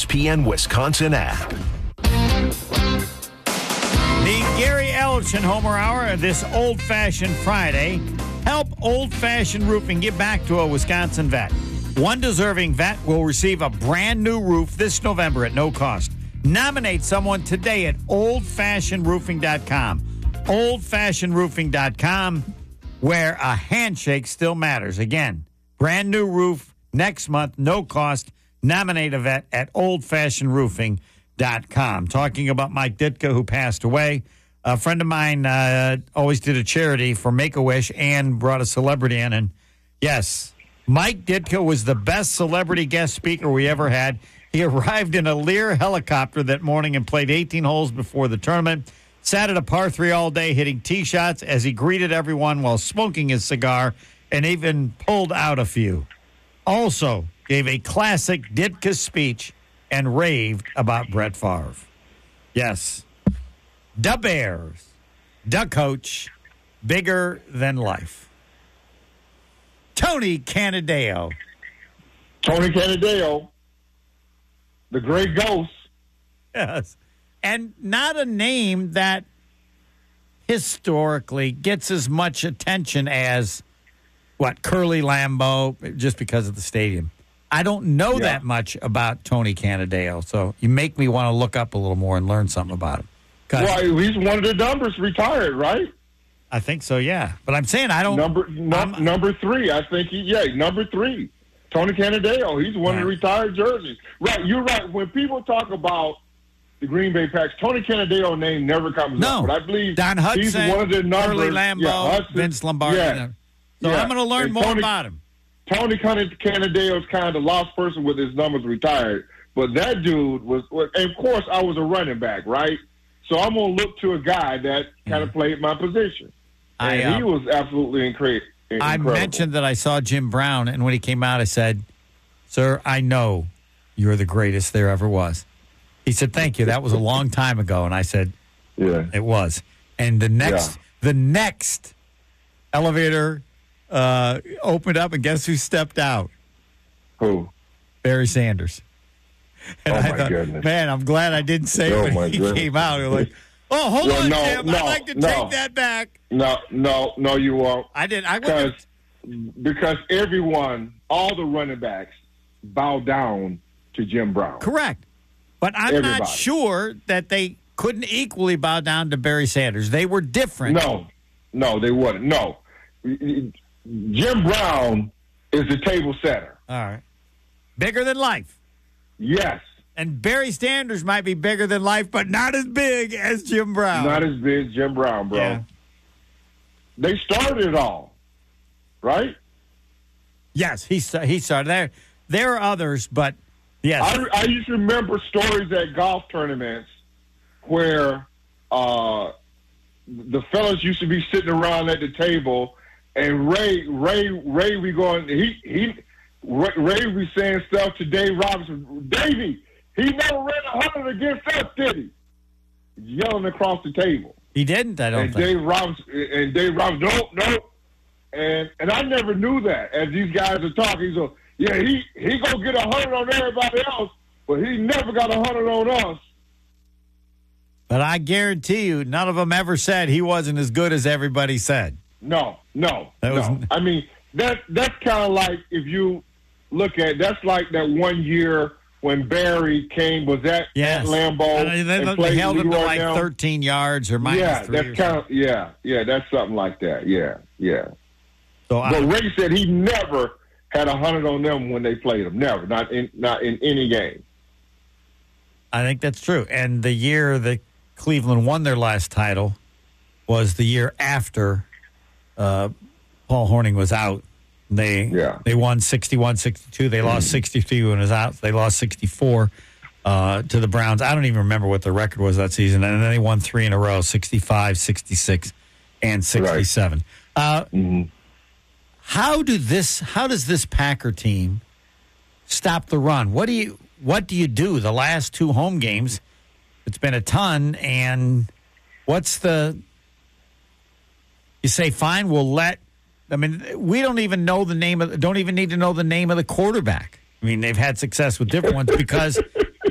ESPN Wisconsin app. The Gary Ellerson Homer Hour this old-fashioned Friday. Help Old Fashioned Roofing give back to a Wisconsin vet. One deserving vet will receive a brand new roof this November at no cost. Nominate someone today at oldfashionedroofing.com. Oldfashionedroofing.com, where a handshake still matters. Again, brand new roof next month, no cost. Nominate a vet at oldfashionedroofing.com. Talking about Mike Ditka, who passed away. A friend of mine always did a charity for Make-A-Wish and brought a celebrity in. And yes, Mike Ditka was the best celebrity guest speaker we ever had. He arrived in a Lear helicopter that morning and played 18 holes before the tournament. Sat at a par 3 all day hitting tee shots as he greeted everyone while smoking his cigar and even pulled out a few. Also gave a classic Ditka speech and raved about Brett Favre. Yes. The Bears, the coach, bigger than life. Tony Canadeo. Tony Canadeo, the great ghost. Yes. And not a name that historically gets as much attention as, Curly Lambeau, just because of the stadium. I don't know that much about Tony Canadeo, so you make me want to look up a little more and learn something about him. Well, he's one of the numbers retired, right? I think so, yeah. But I'm saying I don't... Number 3, I think number 3. Tony Canadeo, he's one of the retired jerseys. Right, you're right. When people talk about the Green Bay Packers, Tony Canadeo name never comes up. But I believe Don Hudson, he's one of the numbers. Curly Lambeau, Vince Lombardi. Yeah. So I'm going to learn more about him. Tony Canadeo's kind of the lost person with his numbers retired. But that dude was, and of course, I was a running back, right? So I'm going to look to a guy that kind of played my position. And he was absolutely incredible. I mentioned that I saw Jim Brown, and when he came out, I said, "Sir, I know you're the greatest there ever was." He said, "Thank you. That was a long time ago." And I said, "Yeah, it was." And the next elevator opened up, and guess who stepped out? Who? Barry Sanders. And I thought, goodness. Man, I'm glad I didn't say it when he came out. You're like, oh, hold on, Jim. I'd like to take that back. No, you won't. I did. Because everyone, all the running backs, bow down to Jim Brown. Correct. But I'm not sure that they couldn't equally bow down to Barry Sanders. They were different. No, they wouldn't. No. Jim Brown is the table setter. All right. Bigger than life. Yes. And Barry Sanders might be bigger than life, but not as big as Jim Brown. Not as big as Jim Brown, bro. Yeah. They started it all, right? Yes, he started. There are others, but yes. I used to remember stories at golf tournaments where the fellas used to be sitting around at the table, and Ray be going, Ray be saying stuff to Dave Robinson. Davey, he never ran 100 against us, did he? Yelling across the table. He didn't, I don't think. Dave Robinson, nope. And I never knew that. As these guys are talking, he's like, yeah, he gonna get 100 on everybody else, but he never got 100 on us. But I guarantee you, none of them ever said he wasn't as good as everybody said. No. I mean, that's kind of like, if you look at, that's like that 1 year when Barry came, was at Lambeau. They held him to like 13 yards or minus 3. That's kind of, that's something like that. Yeah. So but Ray said he never had 100 on them when they played him. Never, not in any game. I think that's true. And the year that Cleveland won their last title was the year after Paul Hornung was out. They won 61-62. They lost 63 when it was out. They lost 64 to the Browns. I don't even remember what the record was that season. And then they won 3 in a row, 65, 66, and 67. Right. How does this Packer team stop the run? What do you do the last 2 home games? It's been a ton, and you say, fine, we'll let. I mean, we don't even know don't even need to know the name of the quarterback. I mean, they've had success with different ones because